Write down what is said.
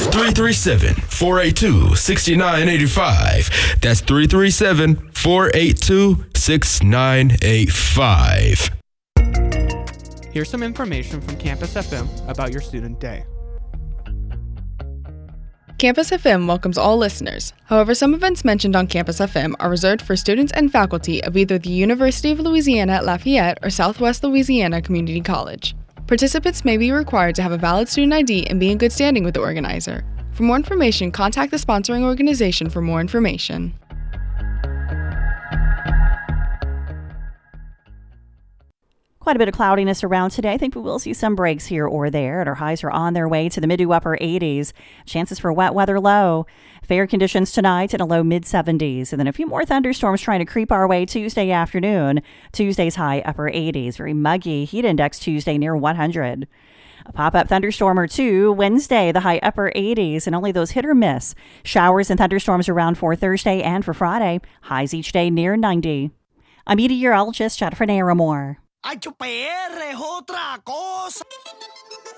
337-482-6985. That's 337-482-6985. Here's some information from Campus FM about your student day. Campus FM welcomes all listeners. However, some events mentioned on Campus FM are reserved for students and faculty of either the University of Louisiana at Lafayette or Southwest Louisiana Community College. Participants may be required to have a valid student ID and be in good standing with the organizer. For more information, contact the sponsoring organization for more information. Quite a bit of cloudiness around today. I think we will see some breaks here or there, and our highs are on their way to the mid to upper 80s. Chances for wet weather low. Fair conditions tonight in a low mid 70s, and then a few more thunderstorms trying to creep our way Tuesday afternoon. Tuesday's high upper 80s. Very muggy. Heat index Tuesday near 100. A pop-up thunderstorm or two Wednesday, the high upper 80s, and only those hit or miss. Showers and thunderstorms around for Thursday and for Friday. Highs each day near 90. I'm meteorologist Jennifer Naramore. ¡Ay, chuper! ¡Es otra cosa!